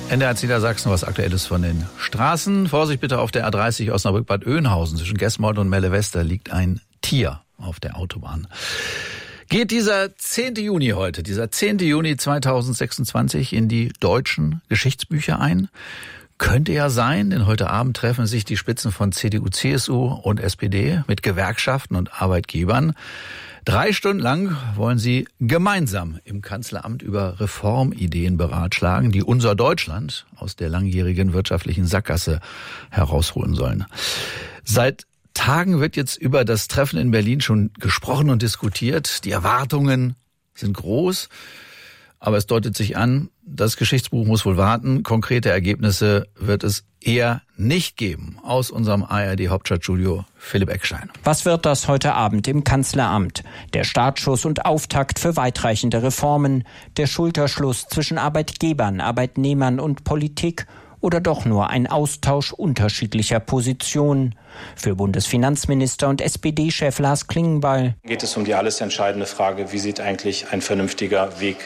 NDR Niedersachsen, was Aktuelles von den Straßen. Vorsicht bitte auf der A30 Osnabrück-Bad Oeynhausen. Zwischen Gesmold und Melle-Wester liegt ein Tier auf der Autobahn. Geht dieser 10. Juni heute, dieser 10. Juni 2026 in die deutschen Geschichtsbücher ein? Könnte ja sein, denn heute Abend treffen sich die Spitzen von CDU, CSU und SPD mit Gewerkschaften und Arbeitgebern. 3 Stunden lang wollen sie gemeinsam im Kanzleramt über Reformideen beratschlagen, die unser Deutschland aus der langjährigen wirtschaftlichen Sackgasse herausholen sollen. Seit Tagen wird jetzt über das Treffen in Berlin schon gesprochen und diskutiert. Die Erwartungen sind groß, aber es deutet sich an, das Geschichtsbuch muss wohl warten. Konkrete Ergebnisse wird es eher nicht geben. Aus unserem ARD-Hauptstadtstudio Philipp Eckstein. Was wird das heute Abend im Kanzleramt? Der Startschuss und Auftakt für weitreichende Reformen? Der Schulterschluss zwischen Arbeitgebern, Arbeitnehmern und Politik? Oder doch nur ein Austausch unterschiedlicher Positionen? Für Bundesfinanzminister und SPD-Chef Lars Klingbeil geht es um die alles entscheidende Frage, wie sieht eigentlich ein vernünftiger Weg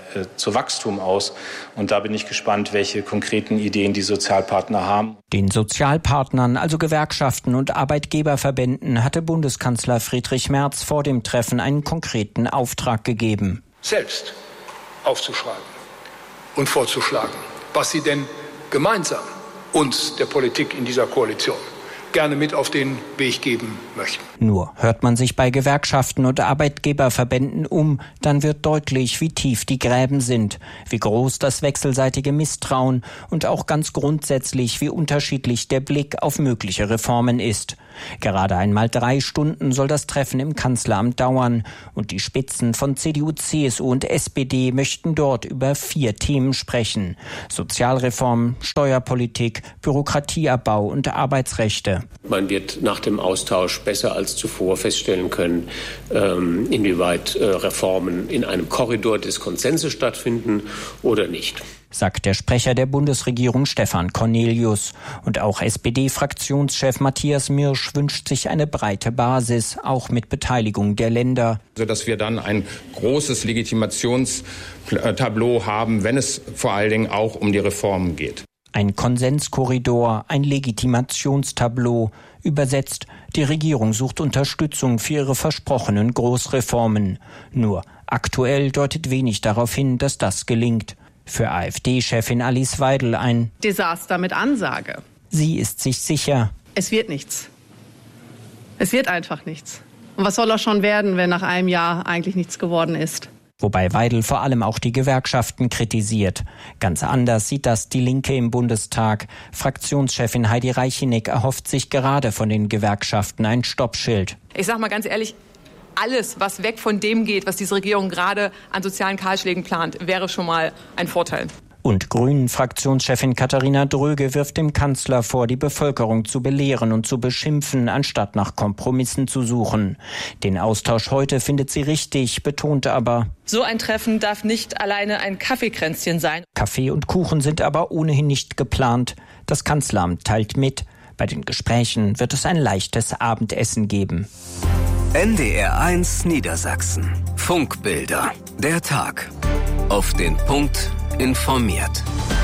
zu Wachstum aus? Und da bin ich gespannt, welche konkreten Ideen die Sozialpartner haben. Den Sozialpartnern, also Gewerkschaften und Arbeitgeberverbänden, hatte Bundeskanzler Friedrich Merz vor dem Treffen einen konkreten Auftrag gegeben. Selbst aufzuschreiben und vorzuschlagen, was sie denn gemeinsam uns, der Politik in dieser Koalition, gerne mit auf den Weg geben möchten. Nur hört man sich bei Gewerkschaften und Arbeitgeberverbänden um, dann wird deutlich, wie tief die Gräben sind, wie groß das wechselseitige Misstrauen und auch ganz grundsätzlich, wie unterschiedlich der Blick auf mögliche Reformen ist. Gerade einmal 3 Stunden soll das Treffen im Kanzleramt dauern und die Spitzen von CDU, CSU und SPD möchten dort über 4 Themen sprechen: Sozialreform, Steuerpolitik, Bürokratieabbau und Arbeitsrechte. Man wird nach dem Austausch besser als zuvor feststellen können, inwieweit Reformen in einem Korridor des Konsenses stattfinden oder nicht, sagt der Sprecher der Bundesregierung Stefan Cornelius. Und auch SPD-Fraktionschef Matthias Mirsch wünscht sich eine breite Basis, auch mit Beteiligung der Länder. Sodass wir dann ein großes Legitimationstableau haben, wenn es vor allen Dingen auch um die Reformen geht. Ein Konsenskorridor, ein Legitimationstableau. Übersetzt, die Regierung sucht Unterstützung für ihre versprochenen Großreformen. Nur aktuell deutet wenig darauf hin, dass das gelingt. Für AfD-Chefin Alice Weidel ein Desaster mit Ansage. Sie ist sich sicher. Es wird nichts. Es wird einfach nichts. Und was soll auch schon werden, wenn nach einem Jahr eigentlich nichts geworden ist? Wobei Weidel vor allem auch die Gewerkschaften kritisiert. Ganz anders sieht das die Linke im Bundestag. Fraktionschefin Heidi Reicheneck erhofft sich gerade von den Gewerkschaften ein Stoppschild. Ich sag mal ganz ehrlich, alles, was weg von dem geht, was diese Regierung gerade an sozialen Kahlschlägen plant, wäre schon mal ein Vorteil. Und Grünen-Fraktionschefin Katharina Dröge wirft dem Kanzler vor, die Bevölkerung zu belehren und zu beschimpfen, anstatt nach Kompromissen zu suchen. Den Austausch heute findet sie richtig, betont aber: So ein Treffen darf nicht alleine ein Kaffeekränzchen sein. Kaffee und Kuchen sind aber ohnehin nicht geplant. Das Kanzleramt teilt mit. Bei den Gesprächen wird es ein leichtes Abendessen geben. NDR1 Niedersachsen. Funkbilder. Der Tag. Auf den Punkt informiert.